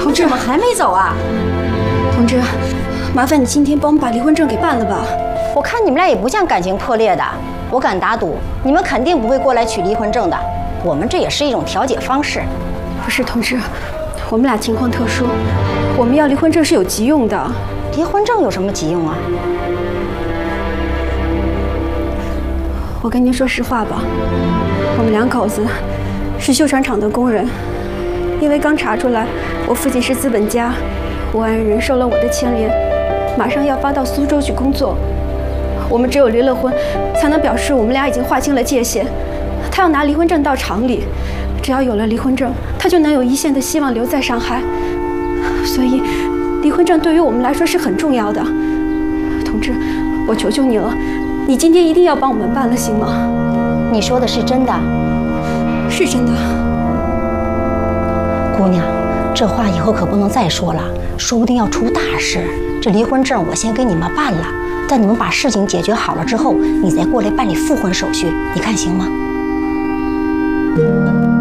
同志， 怎么还没走啊？ 同志，麻烦你今天帮我们把离婚证给办了吧。 我看你们俩也不像感情破裂的，我敢打赌，你们肯定不会过来取离婚证的。我们这也是一种调解方式。 不是，同志，我们俩情况特殊，我们要离婚证是有急用的。 离婚证有什么急用啊？ 我跟您说实话吧，我们两口子是修船厂的工人，因为刚查出来我父亲是资本家，我爱人受了我的牵连，马上要发到苏州去工作。我们只有离了婚，才能表示我们俩已经划清了界限。他要拿离婚证到厂里，只要有了离婚证，他就能有一线的希望留在上海。所以，离婚证对于我们来说是很重要的。同志，我求求你了，你今天一定要帮我们办了，行吗？ 你说的是真的？ 是真的。 姑娘，这话以后可不能再说了，说不定要出大事。这离婚证我先给你们办了，在你们把事情解决好了之后，你再过来办理复婚手续，你看行吗？